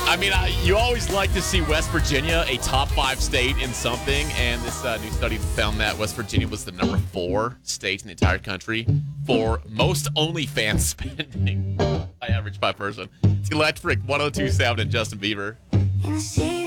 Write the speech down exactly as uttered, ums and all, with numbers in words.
I mean, I, you always like to see West Virginia a top five state in something, and this uh, new study found that West Virginia was the number four state in the entire country for most OnlyFans spending by average by person. It's Electric one oh two point seven and Justin Bieber.